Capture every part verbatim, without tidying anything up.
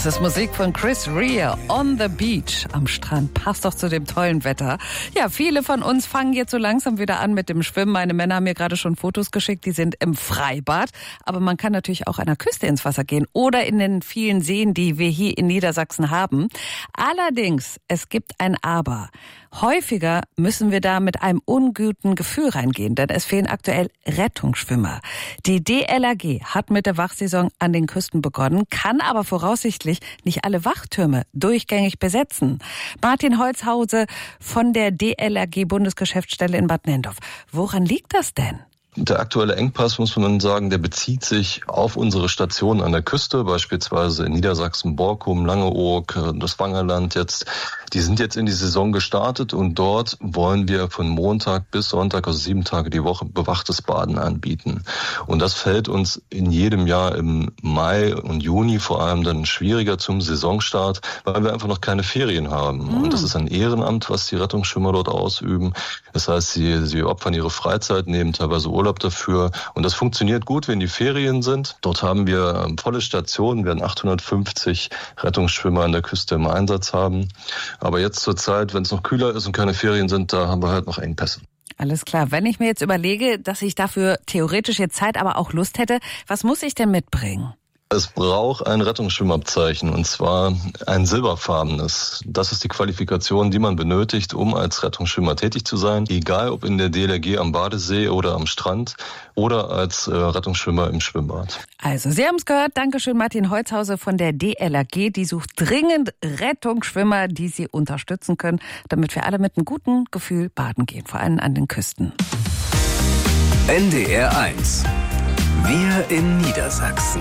Das ist Musik von Chris Rea, On the Beach am Strand. Passt doch zu dem tollen Wetter. Ja, viele von uns fangen jetzt so langsam wieder an mit dem Schwimmen. Meine Männer haben mir gerade schon Fotos geschickt, die sind im Freibad. Aber man kann natürlich auch an der Küste ins Wasser gehen oder in den vielen Seen, die wir hier in Niedersachsen haben. Allerdings, es gibt ein Aber. Häufiger müssen wir da mit einem unguten Gefühl reingehen, denn es fehlen aktuell Rettungsschwimmer. Die D L R G hat mit der Wachsaison an den Küsten begonnen, kann aber voraussichtlich nicht alle Wachtürme durchgängig besetzen. Martin Holzhause von der D L R G Bundesgeschäftsstelle in Bad Nenndorf. Woran liegt das denn? Der aktuelle Engpass, muss man sagen, der bezieht sich auf unsere Stationen an der Küste, beispielsweise in Niedersachsen, Borkum, Langeoog, das Wangerland jetzt. Die sind jetzt in die Saison gestartet und dort wollen wir von Montag bis Sonntag, also sieben Tage die Woche, bewachtes Baden anbieten. Und das fällt uns in jedem Jahr im Mai und Juni vor allem dann schwieriger zum Saisonstart, weil wir einfach noch keine Ferien haben. Mhm. Und das ist ein Ehrenamt, was die Rettungsschwimmer dort ausüben. Das heißt, sie, sie opfern ihre Freizeit, nehmen teilweise Urlaub dafür. Und das funktioniert gut, wenn die Ferien sind. Dort haben wir volle Stationen, werden achthundertfünfzig Rettungsschwimmer an der Küste im Einsatz haben. Aber jetzt zur Zeit, wenn es noch kühler ist und keine Ferien sind, da haben wir halt noch Engpässe. Alles klar. Wenn ich mir jetzt überlege, dass ich dafür theoretisch jetzt Zeit, aber auch Lust hätte, was muss ich denn mitbringen? Es braucht ein Rettungsschwimmabzeichen, und zwar ein silberfarbenes. Das ist die Qualifikation, die man benötigt, um als Rettungsschwimmer tätig zu sein. Egal ob in der D L R G am Badesee oder am Strand oder als äh, Rettungsschwimmer im Schwimmbad. Also, Sie haben es gehört. Dankeschön, Martin Holzhause von der D L R G. Die sucht dringend Rettungsschwimmer, die Sie unterstützen können, damit wir alle mit einem guten Gefühl baden gehen, vor allem an den Küsten. N D R eins. Wir in Niedersachsen.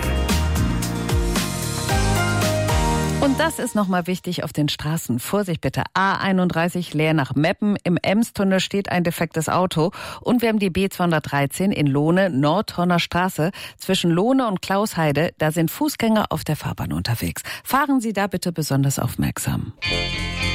Und das ist nochmal wichtig auf den Straßen. Vorsicht bitte. A einunddreißig leer nach Meppen. Im Emstunnel steht ein defektes Auto. Und wir haben die B zweihundertdreizehn in Lohne, Nordhorner Straße. Zwischen Lohne und Klausheide, da sind Fußgänger auf der Fahrbahn unterwegs. Fahren Sie da bitte besonders aufmerksam.